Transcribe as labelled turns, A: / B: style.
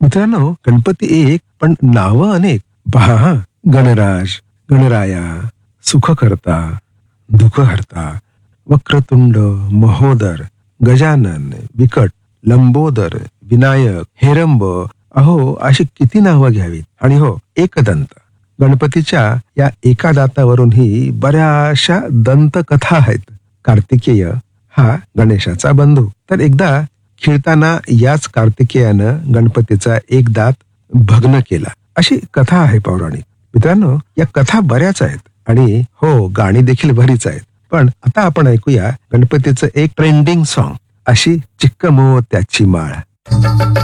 A: मित्रांनो, गणपती एक पण नावं अनेक. पहा हा, गणराज, गणराया, सुखकर्ता, दुःखहर्ता, वक्रतुंड, महोदर, गजानन, विकट, लंबोदर, विनायक, हेरंब. अहो, अशी किती नावं घ्यावीत. आणि हो, एकदंत. गणपतीच्या या एका दातावरूनही बऱ्याचशा दंतकथा आहेत. कार्तिकेय हा गणेशाचा बंधू. तर एकदा खेळताना याच कार्तिकेयानं गणपतीचा एक दात भग्न केला, अशी कथा आहे पौराणिक. मित्रांनो, या कथा बऱ्याच आहेत आणि हो, गाणी देखील बरीच आहेत. पण आता आपण ऐकूया गणपतीचं एक ट्रेंडिंग सॉन्ग, अशी चिक्क मोत्याची माळ.